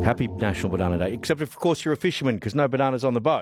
Happy National Banana Day, except of course you're a fisherman because no bananas on the boat.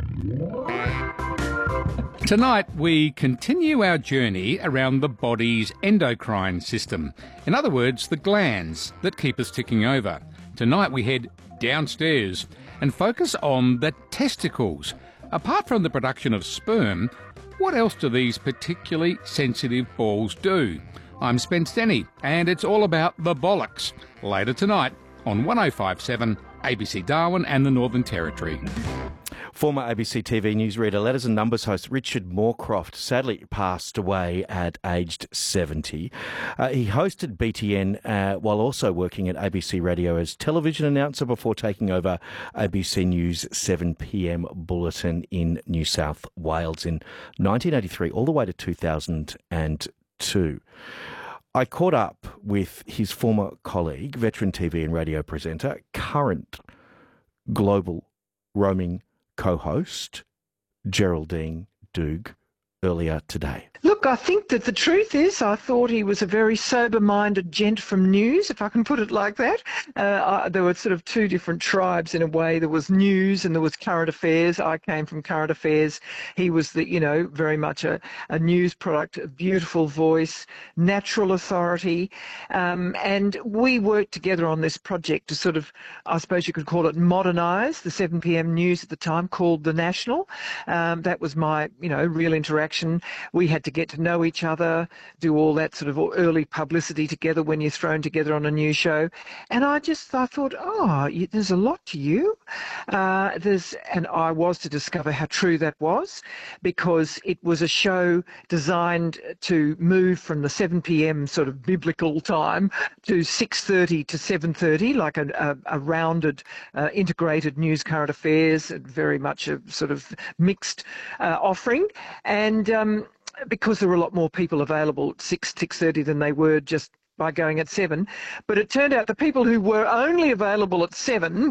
Tonight we continue our journey around the body's endocrine system. In other words, the glands that keep us ticking over. Tonight we head downstairs and focus on the testicles. Apart from the production of sperm, what else do these particularly sensitive balls do? I'm Spence Denny, and it's all about the bollocks. Later tonight on 105.7 ABC Darwin and the Northern Territory. Former ABC TV newsreader, Letters and Numbers host Richard Moorcroft sadly passed away at aged 70. He hosted BTN while also working at ABC Radio as television announcer before taking over ABC News 7pm bulletin in New South Wales in 1983 all the way to 2002. I caught up with his former colleague, veteran TV and radio presenter, current global roaming co-host, Geraldine Doogue, earlier today. Look, I think that the truth is I thought he was a very sober-minded gent from news, if I can put it like that. There were sort of two different tribes in a way. There was news and there was current affairs. I came from current affairs. He was, very much a news product, a beautiful voice, natural authority. And we worked together on this project to sort of, I suppose you could call it, modernise the 7pm news at the time, called The National. That was my, real interaction. We had to get to know each other, do all that sort of early publicity together when you're thrown together on a news show. And I thought, there's a lot to you. And I was to discover how true that was, because it was a show designed to move from the 7pm sort of biblical time to 6:30 to 7:30, like a rounded, integrated news, current affairs, very much a sort of mixed offering. And because there were a lot more people available at 6:30 than they were just by going at 7. But it turned out the people who were only available at 7